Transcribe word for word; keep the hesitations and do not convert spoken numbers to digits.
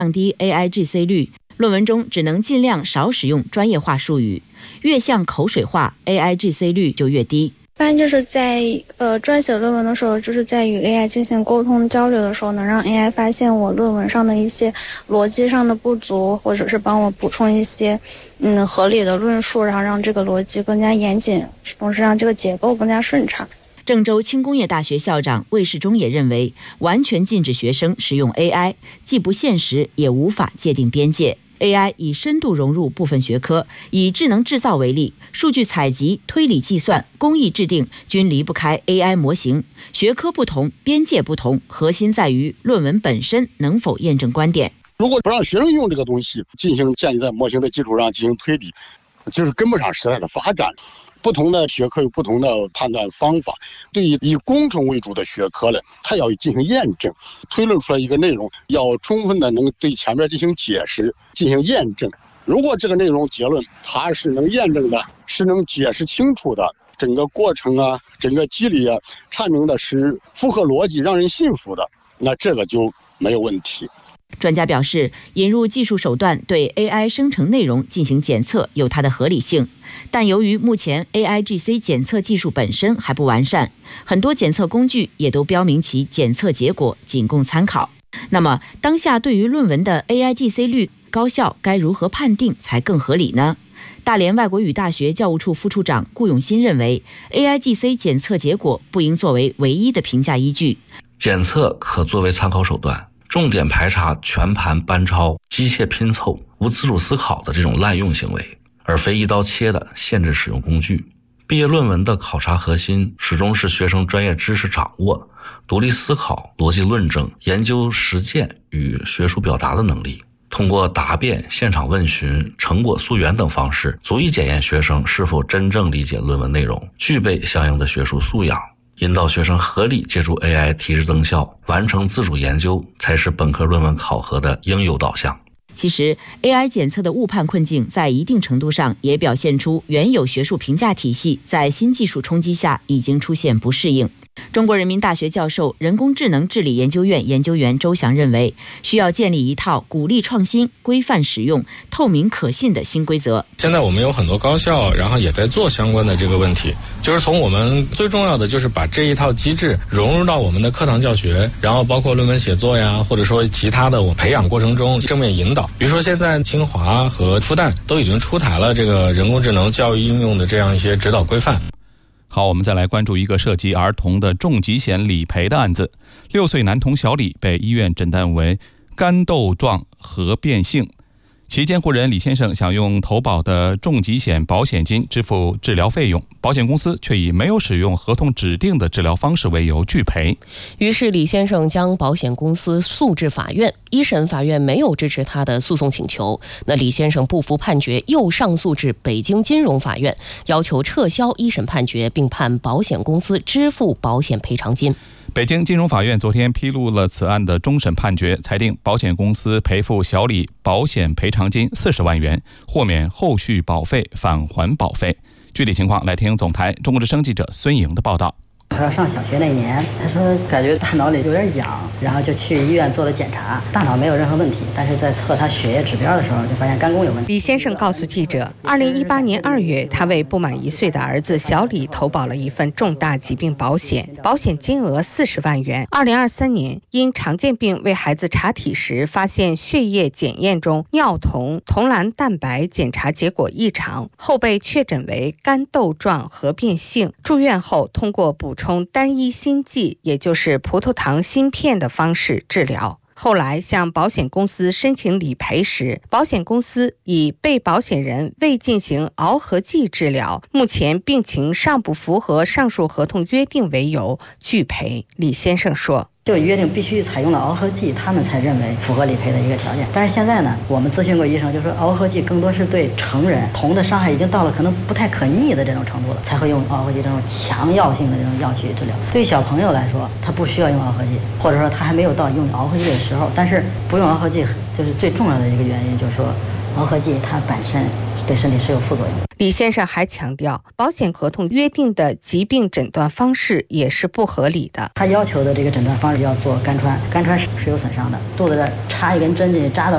降低 A I G C 率，论文中只能尽量少使用专业化术语，越像口水话 ，A I G C 率就越低。 一般就是在呃撰写论文的时候，就是在与 A I 进行沟通交流的时候，能让 A I 发现我论文上的一些逻辑上的不足，或者是帮我补充一些嗯合理的论述，然后让这个逻辑更加严谨，同时让这个结构更加顺畅。 郑州轻工业大学校长魏世忠也认为，完全禁止学生使用 A I， 既不现实，也无法界定边界。A I 已深度融入部分学科，以智能制造为例，数据采集、推理计算、工艺制定均离不开 A I 模型。学科不同，边界不同，核心在于论文本身能否验证观点。 如果不让学生用这个东西进行建立在模型的基础上进行推理，就是跟不上时代的发展。不同的学科有不同的判断方法，对于以工程为主的学科呢，它要进行验证，推论出来一个内容，要充分的能对前面进行解释、进行验证。如果这个内容结论它是能验证的，是能解释清楚的，整个过程啊、整个机理啊阐明的是符合逻辑、让人信服的，那这个就没有问题。 专家表示，引入技术手段对 A I 生成内容进行检测有它的合理性，但由于目前 A I G C 检测技术本身还不完善，很多检测工具也都标明其检测结果仅供参考。那么，当下对于论文的 A I G C 率高效该如何判定才更合理呢？大连外国语大学教务处副处长顾永新认为 ，A I G C 检测结果不应作为唯一的评价依据， 检测可作为参考手段。重点排查全盘班抄、机械拼凑、无自主思考的这种滥用行为，而非一刀切的限制使用工具。毕业论文的考察核心始终是学生专业知识掌握、独立思考、逻辑论证、研究实践与学术表达的能力。通过答辩、现场问询、成果溯源等方式，足以检验学生是否真正理解论文内容，具备相应的学术素养。引导学生合理借助 A I 提质增效，完成自主研究，才是本科论文考核的应有导向。 其实 A I 检测的误判困境在一定程度上也表现出原有学术评价体系在新技术冲击下已经出现不适应。中国人民大学教授、人工智能治理研究院研究员周翔认为，需要建立一套鼓励创新、规范使用、透明可信的新规则。 现在我们有很多高校，然后也在做相关的这个问题，就是从我们最重要的就是把这一套机制融入到我们的课堂教学，然后包括论文写作呀，或者说其他的我培养过程中正面引导。比如说现在清华和复旦都已经出台了这个人工智能教育应用的这样一些指导规范。 好，我们再来关注一个涉及儿童的重疾险理赔的案子。六岁男童小李被医院诊断为肝窦状核变性，其监护人李先生想用投保的重疾险保险金支付治疗费用，保险公司却以没有使用合同指定的治疗方式为由拒赔。 于是李先生将保险公司诉至法院，一审法院没有支持他的诉讼请求，那李先生不服判决，又上诉至北京金融法院，要求撤销一审判决，并判保险公司支付保险赔偿金。 北京金融法院昨天披露了此案的终审判决，裁定保险公司赔付小李保险赔偿金四十万元，豁免后续保费返还保费。具体情况来听总台中国之声记者孙莹的报道。 他上小学那年，他说感觉大脑里有点痒，然后就去医院做了检查，大脑没有任何问题，但是在测他血液指标的时候就发现肝功有问题。 李先生告诉记者，二零一八年二月，他为不满一岁的儿子小李投保了一份重大疾病保险，保险金额四十万元。二零二三年，因常见病为孩子查体时，发现血液检验中尿酮酮蓝蛋白检查结果异常，后被确诊为肝窦状核变性。住院后，通过补充充单一锌剂，也就是葡萄糖芯片的方式治疗。后来向保险公司申请理赔时，保险公司以被保险人未进行螯合剂治疗，目前病情尚不符合上述合同约定为由拒赔。李先生说， 就约定必须采用了螯合剂，他们才认为符合理赔的一个条件。但是现在呢，我们咨询过医生，就说螯合剂更多是对成人，酮的伤害已经到了可能不太可逆的这种程度了，才会用螯合剂这种强药性的这种药去治疗。对于小朋友来说，他不需要用螯合剂，或者说他还没有到用螯合剂的时候。但是不用螯合剂，就是最重要的一个原因，就是说螯合剂它本身对身体是有副作用的。 李先生还强调，保险合同约定的疾病诊断方式也是不合理的。 他要求的这个诊断方式要做肝穿，肝穿是有损伤的，肚子这插一根针进去扎到